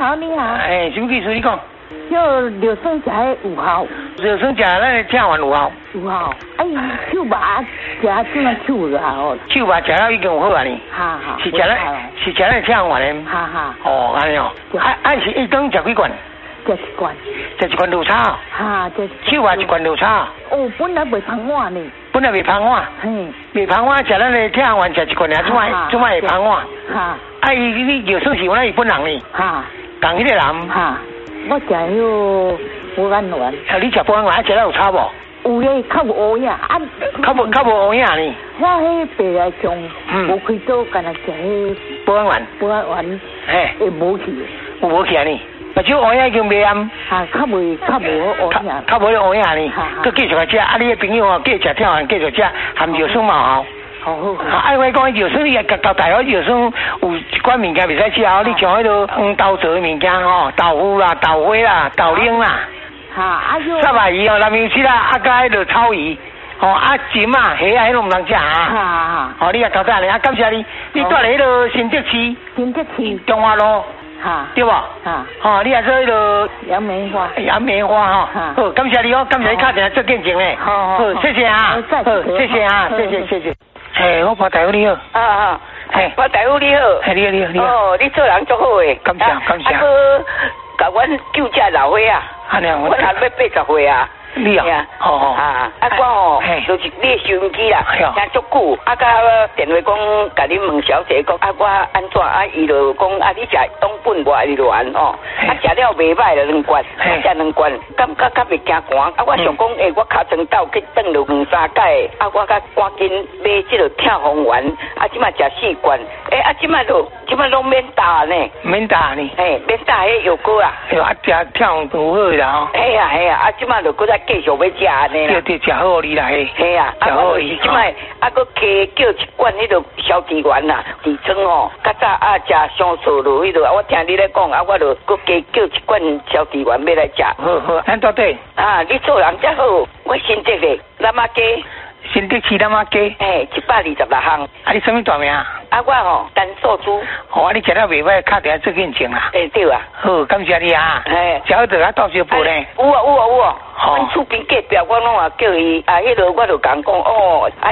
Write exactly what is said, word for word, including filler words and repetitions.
好你好。 哎，什么技术你讲？ 叫刘生食迄有效。 刘生食咱的听完有效。 有效。哎，手麻食怎样手有效？ 手麻食了已经有好啊呢。 哈哈。 是食咱是食咱听完的。 哈哈。 哦，安尼哦。啊啊是一顿食几罐？ 食一罐。 食一罐绿茶。 哈，食。 手麻一罐绿茶。 哦，本来袂芳碗呢。 本来袂芳碗。 嘿。 袂芳碗食咱的听完食一罐尔，怎么怎么会芳碗？ 哈。啊伊你刘生是我那日本人呢。 哈。 共迄个人。 哈。我食迄个保安丸。 啊，你食保安丸，食了有差无？ 有咧，较无黑影，啊， 较无较无黑影呢。 我迄白内障，无开刀，干那食迄保安丸。 保安丸， 嘿， 会无去， 有无去啊呢？目睭黑影已经袂暗。 啊，较袂较无黑影。 较无咧黑影呢。佮继续来食，啊，你的朋友哦，继续食听完，继续食，含药酸嘛吼。 好好。 啊，爱我讲药酸，你到到大学药酸有一款物件袂使食哦，你像迄个黄豆做的物件吼，豆腐啦、豆花啦、豆奶啦。 哈，啊就。 沙白鱼哦，南洋翅啦，啊甲迄个草鱼，吼啊鲫啊、虾啊，迄拢唔通食啊。 哈哈。 哦，你也交代咧，啊感谢你，你住咧迄个新竹市。 新竹市。 中华路。 哈。 对无？ 哈。 吼，你也做迄个。 杨梅花。 杨梅花吼。好，感谢你哦，感谢你打电话做见证咧。 好好。 好，谢谢啊。好，谢谢啊，谢谢谢谢。嘿，我包大夫你好。 啊啊。嘿，包大夫你好。 嘿，你好你好你好。 哦，你做人足好诶。 感谢感谢。 啊，佮阮救这老伙啊。 安尼啊， 我还要八十岁啊。 你啊，哦哦， 啊，啊我哦，就是你的收音机啦，听足久，啊，甲电话讲，甲你问小姐讲，啊，我安怎啊？伊就讲，啊，你食东本外的卵哦，啊，食了袂歹了两罐，啊，食两罐，感觉较袂惊寒，啊，我想讲，诶，我尻川斗去转了两三届，啊，我甲赶紧买即个跳红丸，啊，即马食四罐，诶，啊，即马就即马拢免打呢， 免打呢， 嘿，免打迄药膏啊， 哎呦，啊，食跳红有好啦吼， 嘿啊嘿啊，啊，即马就搁再继续要食安尼啦， 对对，食好你来， 嘿啊， 食好伊， 即摆啊，搁加叫一罐迄个消脂丸啦，痔疮哦，较早啊食上素咯，迄个我听你咧讲，啊，我就搁加叫一罐消脂丸要来食。 好好，安到底？ 啊，你做人真好，我新竹咧，南马街。 新竹市南马街。 嘿，一百二十六项。 啊，你什么大名？ 啊，我吼单素珠。 哦，啊，你食了袂歹，打电话做见证啦。 诶，对啊。 好，感谢你啊。 嘿， 食好就啊到时报咧。 有啊有啊有啊。阮厝边隔壁我拢话叫伊啊，迄个我就讲讲哦。